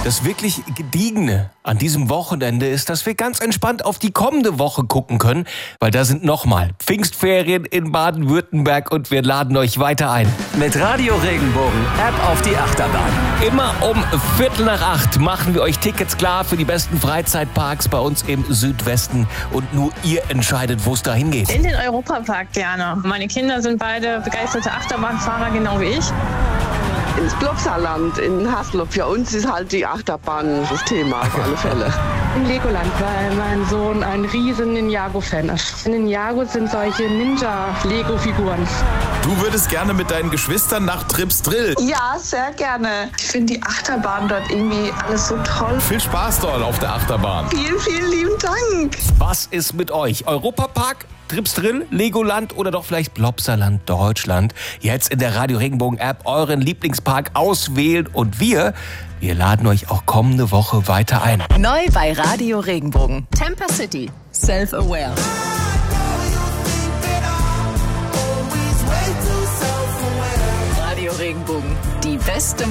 Das wirklich Gediegene an diesem Wochenende ist, dass wir ganz entspannt auf die kommende Woche gucken können, weil da sind nochmal Pfingstferien in Baden-Württemberg und wir laden euch weiter ein. Mit Radio Regenbogen Ab auf die Achterbahn. Immer um 7:45 machen wir euch Tickets klar für die besten Freizeitparks bei uns im Südwesten und nur ihr entscheidet, wo es da hingeht. In den Europapark gerne. Meine Kinder sind beide begeisterte Achterbahnfahrer, genau wie ich. Ins Plopsaland in Haslob. Für uns ist halt die Achterbahn das Thema auf alle Fälle. In Legoland, weil mein Sohn ein riesen Ninjago-Fan ist. In Ninjago sind solche Ninja-Lego-Figuren. Du würdest gerne mit deinen Geschwistern nach Trips Drill. Ja, sehr gerne. Ich finde die Achterbahn dort irgendwie alles so toll. Viel Spaß dort auf der Achterbahn. Vielen, vielen lieben Dank. Was ist mit euch? Europapark, Trips Drill, Legoland oder doch vielleicht Plopsaland Deutschland? Jetzt in der Radio Regenbogen App euren Lieblingspark auswählen und wir laden euch auch kommende Woche weiter ein. Neu bei Radio Regenbogen. Temper City. Self-Aware. Radio Regenbogen. Die beste